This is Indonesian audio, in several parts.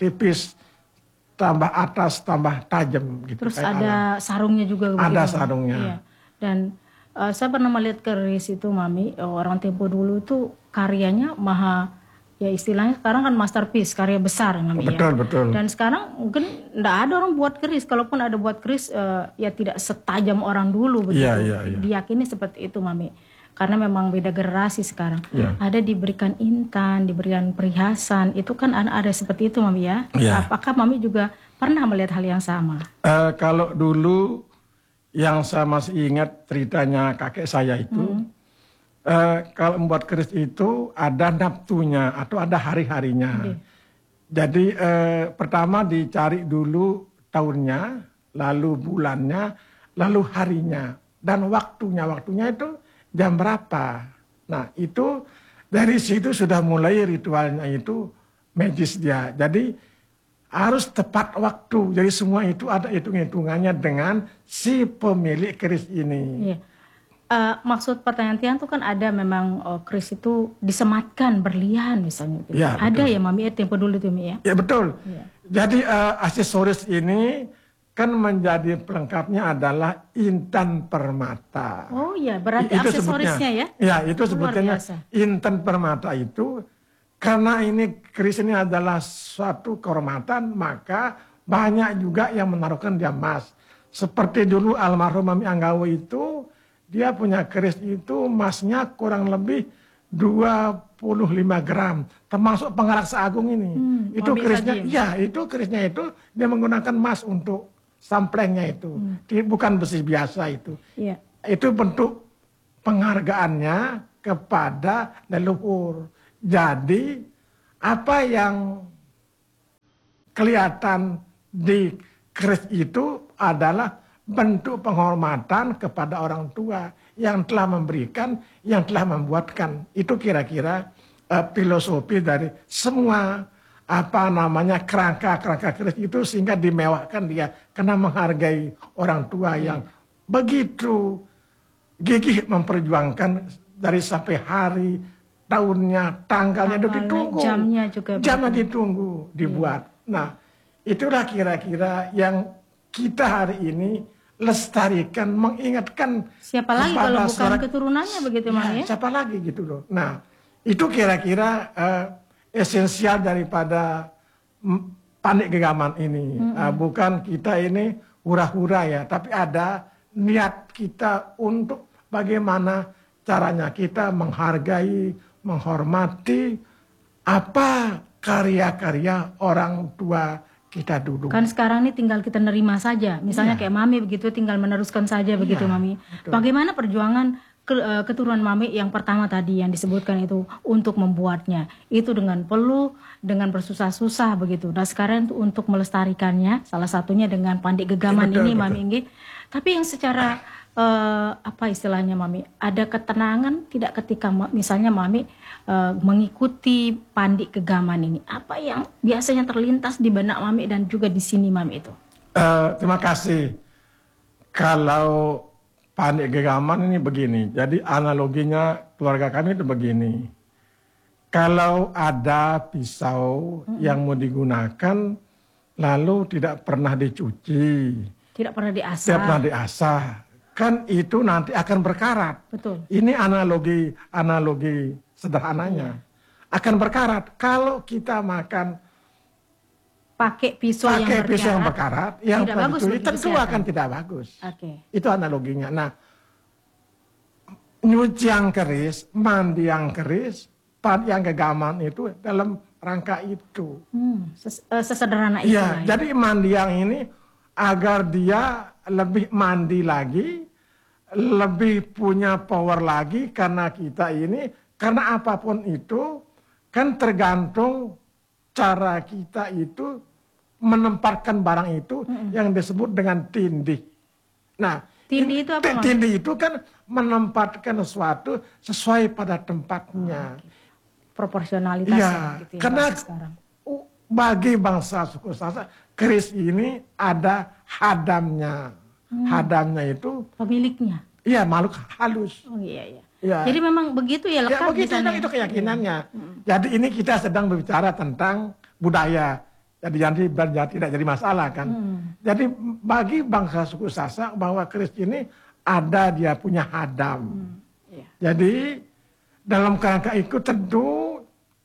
tipis, tambah atas, tambah tajam gitu. Terus ada sarungnya juga. Ada begitu, sarungnya. Iya. Dan saya pernah melihat keris itu, Mami, orang tempo dulu itu karyanya maha, ya istilahnya sekarang kan masterpiece, karya besar, Mami. Betul, ya. betul. Dan sekarang mungkin enggak ada orang buat keris, kalaupun ada buat keris ya tidak setajam orang dulu begitu. Iya. Diyakini seperti itu, Mami. Karena memang beda generasi sekarang. Iya. Ada diberikan intan, diberikan perhiasan, itu kan ada seperti itu, Mami ya. Iya. Apakah Mami juga pernah melihat hal yang sama? Kalau dulu yang saya masih ingat ceritanya kakek saya itu, kalau membuat keris itu ada naftunya atau ada hari-harinya. Jadi pertama dicari dulu tahunnya, lalu bulannya, lalu harinya, dan waktunya. Waktunya itu jam berapa. Nah itu dari situ sudah mulai ritualnya itu magis dia. Jadi harus tepat waktu. Jadi semua itu ada hitung-hitungannya dengan si pemilik keris ini. Iya. Maksud pertanyaan Tian itu kan ada memang keris itu disematkan berlian misalnya. Gitu. Ya, ada betul. ya Mami, tempo dulu itu Mi ya? Ya betul. Iya. Jadi aksesoris ini kan menjadi pelengkapnya adalah intan permata. Oh iya, berarti Itu aksesorisnya sebutnya. ya? Ya, itu Luar sebutnya biasa. intan permata itu. Karena ini keris ini adalah suatu kehormatan, maka banyak juga yang menaruhkan dia emas. Seperti dulu almarhum Mami Anggawa itu, dia punya keris itu emasnya kurang lebih 25 gram, termasuk Pengharaksa Agung ini. Itu kerisnya, ya itu kerisnya itu dia menggunakan emas untuk samplengnya itu, bukan besi biasa itu. Iya. Itu bentuk penghargaannya kepada leluhur. Jadi apa yang kelihatan di keris itu adalah bentuk penghormatan kepada orang tua yang telah memberikan, yang telah membuatkan. Itu kira-kira filosofi dari semua kerangka keris itu, sehingga dimewahkan dia karena menghargai orang tua yang begitu gigih memperjuangkan dari sampai hari, tahunnya, tanggalnya itu ditunggu. Jamnya juga. Jamnya ditunggu, dibuat. Nah, itulah kira-kira yang kita hari ini lestarikan, mengingatkan. Siapa lagi kalau bukan keturunannya begitu Mami ya? Siapa lagi gitu loh. Nah, itu kira-kira esensial daripada Pandik Gegaman ini. Bukan kita ini hura-hura ya, tapi ada niat kita untuk bagaimana caranya kita menghargai, menghormati apa karya-karya orang tua kita dulu. Kan sekarang ini tinggal kita nerima saja. Misalnya kayak Mami begitu, tinggal meneruskan saja begitu Mami. Betul. Bagaimana perjuangan keturunan Mami yang pertama tadi yang disebutkan itu untuk membuatnya. Itu dengan peluh, dengan bersusah-susah begitu. Nah sekarang itu untuk melestarikannya, salah satunya dengan Pandik Gegaman ini Mami Inggi. Tapi yang secara apa istilahnya Mami, ada ketenangan tidak ketika misalnya Mami mengikuti Pandik Gegaman ini? Apa yang biasanya terlintas di benak Mami dan juga di sini Mami itu? Terima kasih. Kalau Pandik Gegaman ini begini, jadi analoginya keluarga kami itu begini. Kalau ada pisau yang mau digunakan lalu tidak pernah dicuci, tidak pernah diasah. Tidak pernah diasah. Kan itu nanti akan berkarat. Betul. Ini analogi sederhananya. Akan berkarat. Kalau kita makan pakai pisau yang berkarat, yang tidak bagus tentu kesehatan. akan tidak bagus. Oke. Itu analoginya. Nah, nyuci yang keris, mandi yang keris, yang Gegaman itu dalam rangka itu. Sesederhana itu. Ya, jadi mandi yang ini agar dia lebih mandi lagi, lebih punya power lagi, karena kita ini, karena apapun itu kan tergantung cara kita itu menempatkan barang itu yang disebut dengan tindih. Nah, tindih itu apa? Tindih itu kan menempatkan sesuatu sesuai pada tempatnya. Proporsionalitas ya, gitu ya, karena bagi bangsa suku Sasak, keris ini ada hadamnya. Hadamnya itu pemiliknya. Iya, makhluk halus. Oh iya. Ya. Jadi memang begitu ya, lekat begitu itu keyakinannya. Jadi ini kita sedang berbicara tentang budaya. jadi tidak jadi masalah kan. Jadi bagi bangsa suku Sasak bahwa keris ini ada dia punya hadam. Jadi dalam kerangka itu tentu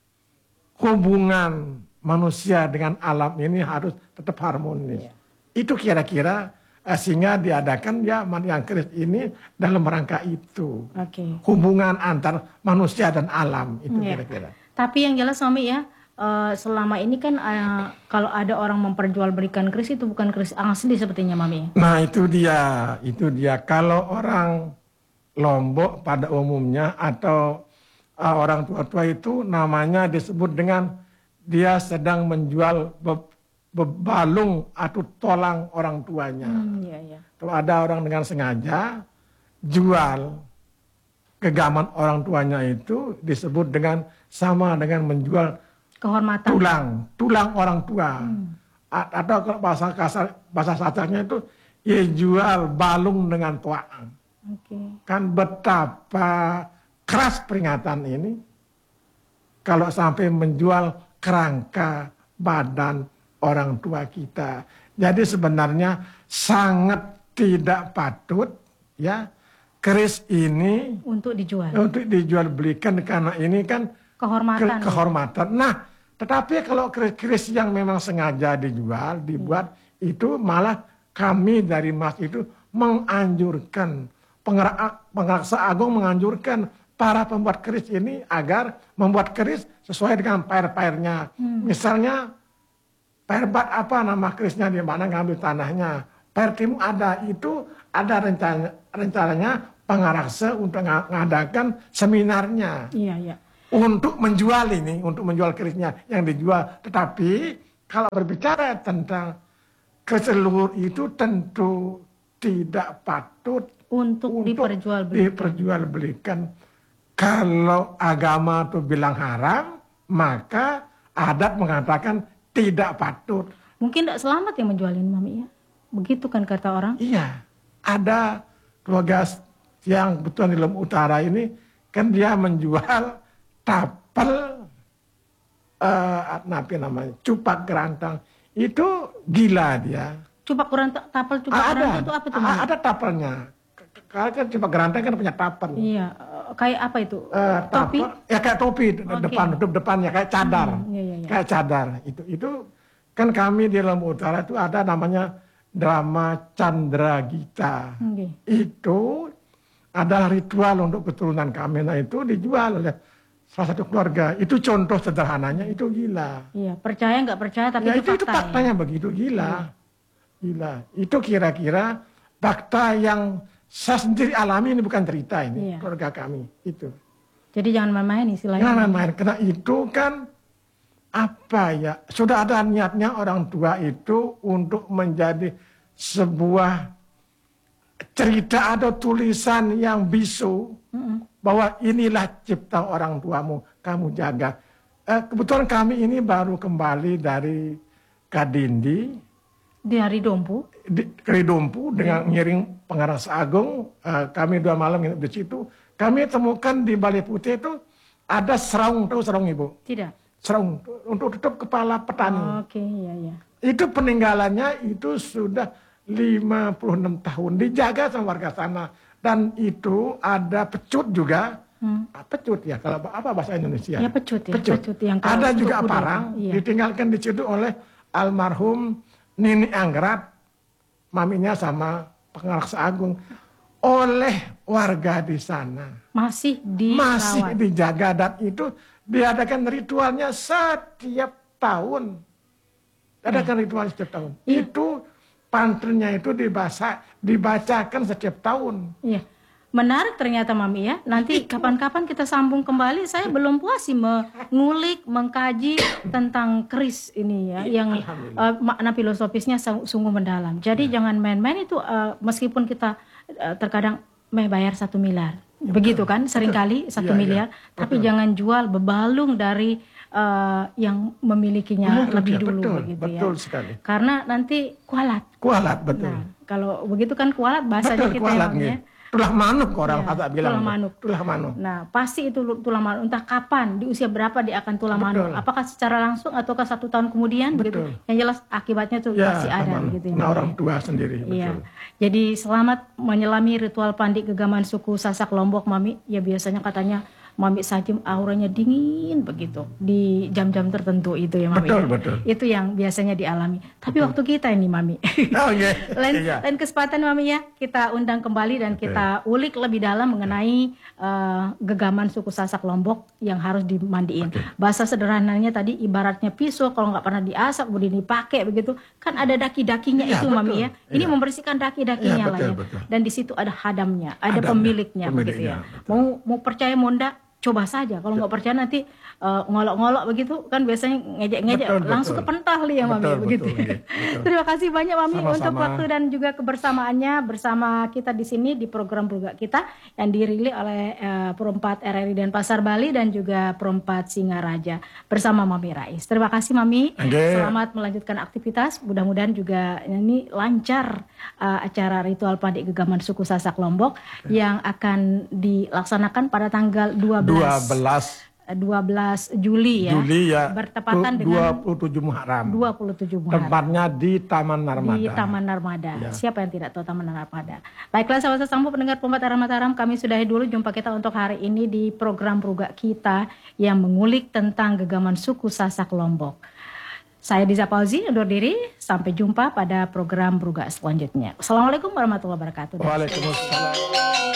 hubungan manusia dengan alam ini harus tetap harmonis. Itu kira-kira sehingga diadakan ya yang keris ini dalam rangka itu. Hubungan antar manusia dan alam itu kira-kira. Tapi yang jelas Mami ya, selama ini kan kalau ada orang memperjualbelikan keris itu bukan keris asli sepertinya Mami. Nah itu dia. Kalau orang Lombok pada umumnya atau orang tua-tua itu namanya disebut dengan dia sedang menjual bebalung atau tolang orang tuanya. Kalau ada orang dengan sengaja jual kegaman orang tuanya itu disebut dengan sama dengan menjual kehormatan tulang orang tua. Atau kalau bahasa kasarnya itu ya jual balung dengan toang. Kan betapa keras peringatan ini kalau sampai menjual kerangka badan orang tua kita. Jadi sebenarnya sangat tidak patut ya keris ini untuk dijual belikan karena ini kan kehormatan. Nah, tetapi kalau keris yang memang sengaja dibuat itu malah kami dari Mas itu menganjurkan Pengraksa Agung menganjurkan para pembuat keris ini agar membuat keris sesuai dengan pair-pairnya. Misalnya pair-bat apa nama kerisnya di mana ngambil tanahnya. Pair timur ada itu ada rencananya pengraksa untuk mengadakan seminarnya. Untuk menjual kerisnya yang dijual. Tetapi kalau berbicara tentang keris leluhur itu tentu tidak patut untuk diperjualbelikan. Kalau agama itu bilang haram, maka adat mengatakan tidak patut. Mungkin tidak selamat yang menjualin Mami ya? Begitu kan kata orang? Iya, ada keluarga yang kebetulan di Lombok Utara ini, kan dia menjual tapel, cupak gerantang. Itu gila dia. Cupak gerantang itu apa itu? Ada tapelnya. Karena kan cupak gerantang kan punya tapel. Iya, kayak apa itu? Topi? Ya kayak topi, depannya kayak cadar. Kayak cadar. Itu kan kami di Lombok Utara itu ada namanya drama Chandra Gita. Itu adalah ritual untuk keturunan kami. Nah itu dijual oleh salah satu keluarga. Itu contoh sederhananya, itu gila. Iya, percaya nggak percaya tapi ya, itu faktanya begitu, gila. Gila. Itu kira-kira fakta yang saya sendiri alami, ini bukan cerita ini, keluarga kami itu. Jadi jangan main-main istilahnya. Jangan main-main, karena itu kan apa ya, sudah ada niatnya orang tua itu untuk menjadi sebuah cerita atau tulisan yang bisu bahwa inilah cipta orang tuamu, kamu jaga. Kebetulan kami ini baru kembali dari Kadindi. Di hari Dompu? Hari Dompu dengan ngiring Pengraksa Agung, kami 2 malam di situ. Kami temukan di Balai Putih itu ada serung, tahu serung Ibu? Tidak. Serung untuk tutup kepala petani. Iya. Itu peninggalannya itu sudah 56 tahun dijaga sama warga sana. Dan itu ada pecut juga. Pecut ya, kalau apa bahasa Indonesia? Ya pecut ya. Pecut yang ada juga parang, ditinggalkan di situ oleh almarhum Nini Anggrat, maminya sama Pengraksa Agung, oleh warga di sana. Masih dijaga, dan itu diadakan ritualnya setiap tahun. Itu pantunnya itu dibacakan setiap tahun. Iya. Menarik ternyata Mami ya. Nanti kapan-kapan kita sambung kembali. Saya belum puas sih mengulik, mengkaji tentang keris ini ya, yang makna filosofisnya sungguh mendalam. Jadi jangan main-main itu, meskipun kita terkadang bayar 1 miliar, begitu kan? Seringkali 1 miliar, tapi jangan jual bebalung dari yang memilikinya lebih dulu, betul sekali. Karena nanti kualat. Kualat, betul. Nah, kalau begitu kan kualat bahasanya kita kualat, ya. Tulah manuk orang kata bilang. Tulang manuk. Tulah manuk. Nah, pasti itu tulang manuk. Entah kapan, di usia berapa dia akan tulang manuk. Apakah secara langsung ataukah 1 tahun kemudian? Begitu. Yang jelas akibatnya tuh pasti ada gitu. Nah, orang tua sendiri. Iya. Jadi selamat menyelami ritual pandi gegaman suku Sasak Lombok, Mami. Ya biasanya katanya Mami Sajim auranya dingin begitu di jam-jam tertentu itu ya Mami. Betul. Itu yang biasanya dialami. Tapi waktu kita ini Mami. Oh iya. lain kesempatan Mami ya, kita undang kembali dan kita ulik lebih dalam mengenai gegaman suku Sasak Lombok yang harus dimandiin. Bahasa sederhananya tadi ibaratnya pisau kalau nggak pernah diasap kemudian dipakai begitu, kan ada daki-dakinya itu Mami ya. Ini membersihkan daki-dakinya lah ya. Dan di situ ada hadamnya, ada pemiliknya begitu ya. Mau percaya mau enggak, coba saja. Kalau nggak percaya nanti ngolok-ngolok begitu kan biasanya ngejek-ngejek langsung kepental ya Mami begitu. Terima kasih banyak Mami untuk waktu dan juga kebersamaannya bersama kita di sini di program Brugak kita yang dirilis oleh Perempat RRI Denpasar Bali dan juga Perempat Singaraja bersama Mami Rais. Terima kasih Mami. Selamat melanjutkan aktivitas. Mudah-mudahan juga ini lancar acara ritual pandi gegaman suku Sasak Lombok yang akan dilaksanakan pada tanggal 12 Juli ya. Bertepatan dengan 27 Muharram. 27 Muharram. Tempatnya di Taman Narmada. Di Taman Narmada. Ya. Siapa yang tidak tahu Taman Narmada? Baiklah sahabat Sesambung pendengar Perempat RRI Mataram, kami sudahi dulu jumpa kita untuk hari ini di program Brugak kita yang mengulik tentang gegaman suku Sasak Lombok. Saya Diza Pauzi undur diri, sampai jumpa pada program Brugak selanjutnya. Assalamualaikum warahmatullahi wabarakatuh. Waalaikumsalam.